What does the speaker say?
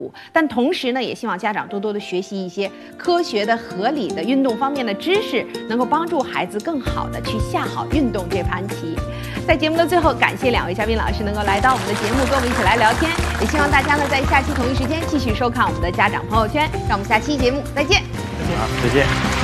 但同时呢，也希望家长多多的学习一些科学的、合理的运动方面的知识，能够帮助孩子更好的去下好运动这盘棋。在节目的最后，感谢2位嘉宾老师能够来到我们的节目，跟我们一起来聊天。也希望大家呢在下期同一时间继续收看我们的家长朋友圈。让我们下期节目再见。 好，再见。